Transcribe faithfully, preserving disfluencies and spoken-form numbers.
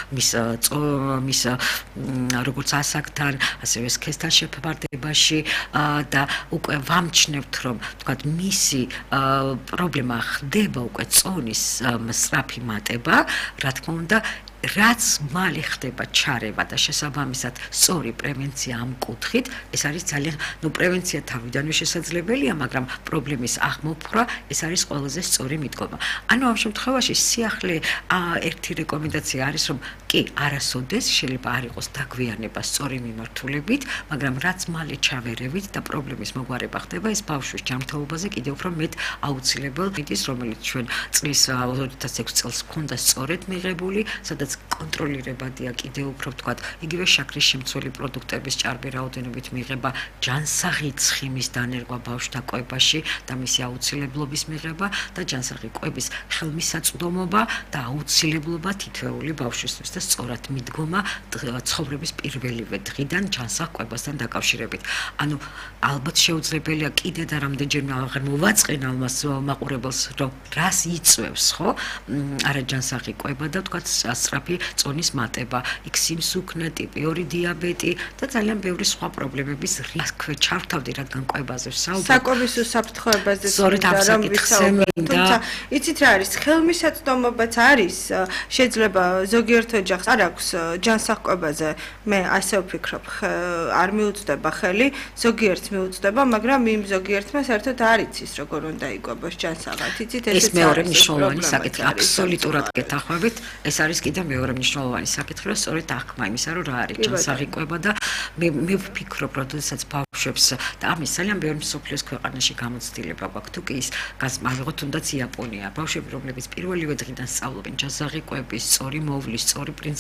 მის მის როგორც ასაკთან, ასევე სქესთან შეფარდებაში და უკვე ვამჩნევთ, რომ თქვათ მისი პრობლემა ხდება უკვე წონის სწრაფი მატება, რა თქმა უნდა, რაც მალე ხდება ჩარევა და შესაბამისად სწორი პრევენცია ამ კუთხით, ეს არის ძალიან, ну, პრევენცია თავიდანვე შესაძლებელია, მაგრამ პრობლემის აღმოფხვრა ეს არის ყველაზე სწორი მიდგომა. ანუ ამ შემთხვევაში სიახლე ერთი რეკომენდაცია არის, რომ კი, არასოდეს შეიძლება არ იყოს დაგვიანება სწორი მიმართულებით, მაგრამ რაც მალე ჩავერევით და პრობლემის მოგვარება ხდება, ეს ბავშვის ჯანმრთელობაზე კიდევ უფრო მეტ აუცილებელ მიდის, რომელიც ჩვენ წლის ორი ათას ექვსი წელს გვქონდა სწორედ მიღებული, სადაც კონტროლირებადია კიდევ უფრო ვთქვათ, იგივე შაქრის შემცველი პროდუქტების ჭარბი რაოდენობით მიღება, ჯანსაღი ცხიმის დანერგვა ბავშვთა კვებაში და მისი აუცილებლობის მიღება და ჯანსაღი კვების ხელმისაწვდომობა და აუცილებლობა თითოეული ბავშვისთვის და სწორად მიდგომა ცხოვრების პირველივე დღიდან ჯანსაღ კვებასთან დაკავშირებით. ანუ ალბათ შეუძლებელია კიდე და რამდენჯერმე აღარ მოვაწყენ ამას მაყურებელს, რომ რას იწვევს, ხო? არაჯანსაღი კვება და ვთქვათ სწრაფი წონის მატება, იქ სიმსუქნე, ტიპი ორი დიაბეტი და ძალიან ბევრი სხვა პრობლემების რისკი ჩავთავდი, რადგან კვებაზე ვსაუბრობ. საკვების უსაფრთხოებაზე სწორედ ამ საკითხზე მინდა. თუმცა იცით რა არის, ხელმისაწვდომობაც არის, შეიძლება ზოგიერთ ოჯახს არ აქვს ჯანსაღ კვებაზე, მე ასე ვფიქრობ, არ მიუწვდება ხელი, ზოგიერთს მიუწვდება, მაგრამ იმ ზოგიერთმა საერთოდ არ იცის, როგორ უნდა იკვებოს ჯანსაღად. იცით, ეს მეორე მნიშვნელოვანი საკითხი, აბსოლუტურად გეთანხმებით, ეს არის კიდე მეორე მნიშვნელოვანი საკითხი, რომ სწორედ აღქმა იმისა, რომ რა არის ჯანსაღი კვება და მე მე ვფიქრობ, რომ როდესაც ბავშვებს და ამის ძალიან ბევრი მსოფლიოს ქვეყანაში გამოცდილება გვაქვს, თუ კი ის გავიღოთ თუნდაც იაპონია, ბავშვები, რომლებიც პირველივე დღიდან სწავლობენ ჯანსაღი კვების, სწორი მოვლის, სწორი პრინციპი